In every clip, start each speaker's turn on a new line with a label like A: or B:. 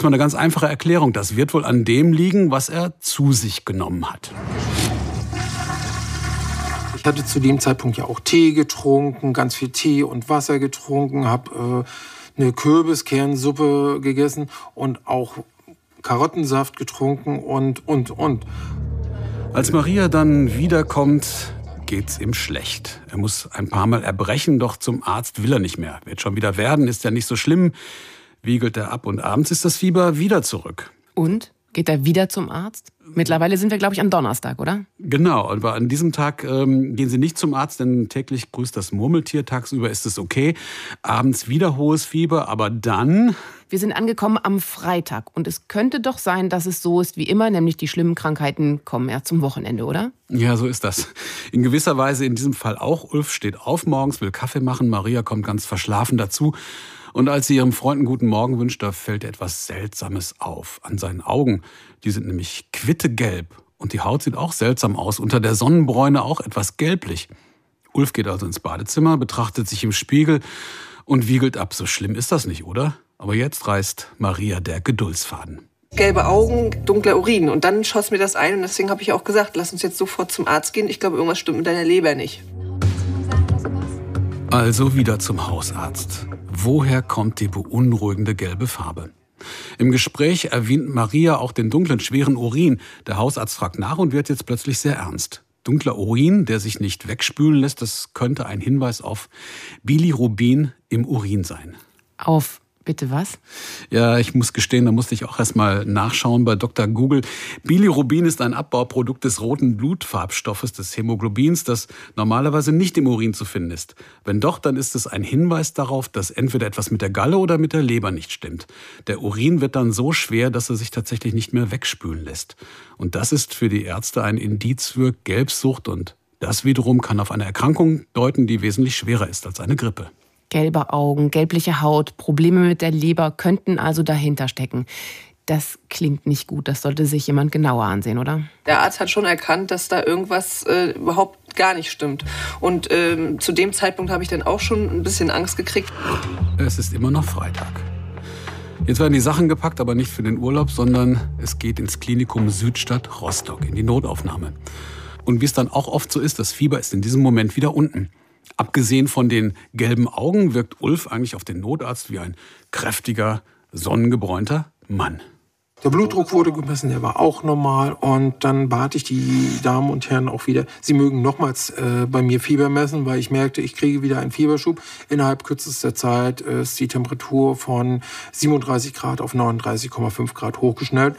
A: mal eine ganz einfache Erklärung. Das wird wohl an dem liegen, was er zu sich genommen hat.
B: Ich hatte zu dem Zeitpunkt ja auch Tee getrunken, ganz viel Tee und Wasser getrunken, habe eine Kürbiskernsuppe gegessen und auch Karottensaft getrunken und.
A: Als Maria dann wiederkommt, geht's ihm schlecht. Er muss ein paar Mal erbrechen, doch zum Arzt will er nicht mehr. Wird schon wieder werden, ist ja nicht so schlimm. Wiegelt er ab und abends ist das Fieber wieder zurück.
C: Und? Geht er wieder zum Arzt? Mittlerweile sind wir, glaube ich, am Donnerstag, oder?
A: Genau, aber an diesem Tag gehen Sie nicht zum Arzt, denn täglich grüßt das Murmeltier. Tagsüber ist es okay. Abends wieder hohes Fieber, aber dann...
C: Wir sind angekommen am Freitag. Und es könnte doch sein, dass es so ist wie immer, nämlich die schlimmen Krankheiten kommen erst zum Wochenende, oder?
A: Ja, so ist das. In gewisser Weise in diesem Fall auch. Ulf steht auf morgens, will Kaffee machen. Maria kommt ganz verschlafen dazu. Und als sie ihrem Freund einen guten Morgen wünscht, da fällt etwas Seltsames auf an seinen Augen. Die sind nämlich quittegelb. Und die Haut sieht auch seltsam aus. Unter der Sonnenbräune auch etwas gelblich. Ulf geht also ins Badezimmer, betrachtet sich im Spiegel und wiegelt ab. So schlimm ist das nicht, oder? Aber jetzt reißt Maria der Geduldsfaden.
D: Gelbe Augen, dunkler Urin. Und dann schoss mir das ein. Und deswegen habe ich auch gesagt, lass uns jetzt sofort zum Arzt gehen. Ich glaube, irgendwas stimmt mit deiner Leber nicht.
A: Also wieder zum Hausarzt. Woher kommt die beunruhigende gelbe Farbe? Im Gespräch erwähnt Maria auch den dunklen, schweren Urin. Der Hausarzt fragt nach und wird jetzt plötzlich sehr ernst. Dunkler Urin, der sich nicht wegspülen lässt, das könnte ein Hinweis auf Bilirubin im Urin sein.
C: Auf bitte was?
A: Ja, ich muss gestehen, da musste ich auch erst mal nachschauen bei Dr. Google. Bilirubin ist ein Abbauprodukt des roten Blutfarbstoffes des Hämoglobins, das normalerweise nicht im Urin zu finden ist. Wenn doch, dann ist es ein Hinweis darauf, dass entweder etwas mit der Galle oder mit der Leber nicht stimmt. Der Urin wird dann so schwer, dass er sich tatsächlich nicht mehr wegspülen lässt. Und das ist für die Ärzte ein Indiz für Gelbsucht und das wiederum kann auf eine Erkrankung deuten, die wesentlich schwerer ist als eine Grippe.
C: Gelbe Augen, gelbliche Haut, Probleme mit der Leber könnten also dahinter stecken. Das klingt nicht gut. Das sollte sich jemand genauer ansehen, oder?
D: Der Arzt hat schon erkannt, dass da irgendwas überhaupt gar nicht stimmt. Und zu dem Zeitpunkt habe ich dann auch schon ein bisschen Angst gekriegt.
A: Es ist immer noch Freitag. Jetzt werden die Sachen gepackt, aber nicht für den Urlaub, sondern es geht ins Klinikum Südstadt Rostock, in die Notaufnahme. Und wie es dann auch oft so ist, das Fieber ist in diesem Moment wieder unten. Abgesehen von den gelben Augen wirkt Ulf eigentlich auf den Notarzt wie ein kräftiger, sonnengebräunter Mann.
B: Der Blutdruck wurde gemessen, der war auch normal. Und dann bat ich die Damen und Herren auch wieder, sie mögen nochmals bei mir Fieber messen, weil ich merkte, ich kriege wieder einen Fieberschub. Innerhalb kürzester Zeit ist die Temperatur von 37 Grad auf 39,5 Grad hochgeschnellt.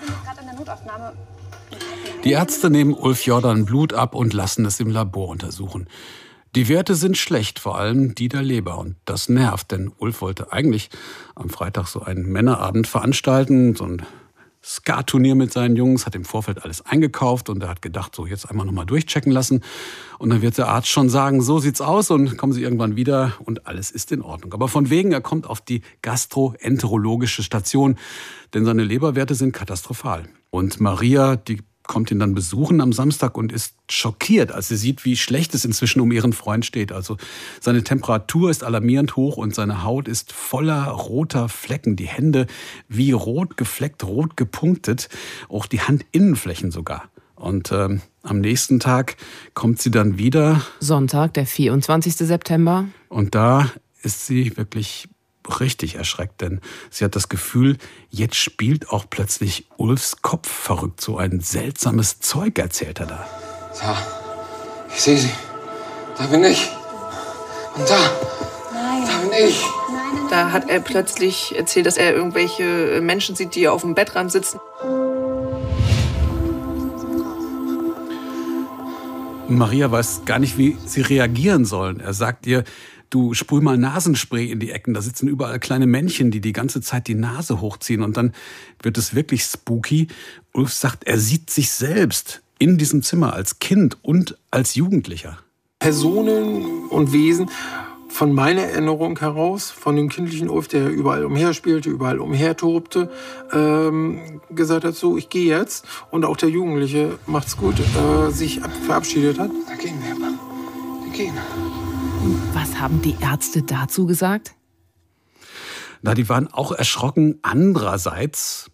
A: Die Ärzte nehmen Ulf Jordan Blut ab und lassen es im Labor untersuchen. Die Werte sind schlecht, vor allem die der Leber. Und das nervt, denn Ulf wollte eigentlich am Freitag so einen Männerabend veranstalten, so ein Skat-Turnier mit seinen Jungs, hat im Vorfeld alles eingekauft und er hat gedacht, so jetzt einmal nochmal durchchecken lassen. Und dann wird der Arzt schon sagen, so sieht's aus und kommen Sie irgendwann wieder und alles ist in Ordnung. Aber von wegen, er kommt auf die gastroenterologische Station, denn seine Leberwerte sind katastrophal. Und Maria, die kommt ihn dann besuchen am Samstag und ist schockiert, als sie sieht, wie schlecht es inzwischen um ihren Freund steht. Also seine Temperatur ist alarmierend hoch und seine Haut ist voller roter Flecken. Die Hände wie rot gefleckt, rot gepunktet, auch die Handinnenflächen sogar. Und am nächsten Tag kommt sie dann wieder.
C: Sonntag, der 24. September.
A: Und da ist sie wirklich richtig erschreckt, denn sie hat das Gefühl, jetzt spielt auch plötzlich Ulfs Kopf verrückt. So ein seltsames Zeug erzählt er da.
B: Da, ich sehe sie. Da bin ich. Und da.
E: Nein.
B: Da bin ich.
E: Nein.
D: Da hat er plötzlich erzählt, dass er irgendwelche Menschen sieht, die auf dem Bettrand sitzen.
A: Maria weiß gar nicht, wie sie reagieren sollen. Er sagt ihr, du sprüh mal Nasenspray in die Ecken. Da sitzen überall kleine Männchen, die ganze Zeit die Nase hochziehen. Und dann wird es wirklich spooky. Ulf sagt, er sieht sich selbst in diesem Zimmer als Kind und als Jugendlicher.
B: Personen und Wesen von meiner Erinnerung heraus, von dem kindlichen Ulf, der überall umherspielte, überall umhertobte, gesagt hat, so, ich gehe jetzt. Und auch der Jugendliche, macht's gut, sich verabschiedet hat. Da gehen wir, Mann. Wir gehen.
C: Und was haben die Ärzte dazu gesagt?
A: Na, die waren auch erschrocken. Andererseits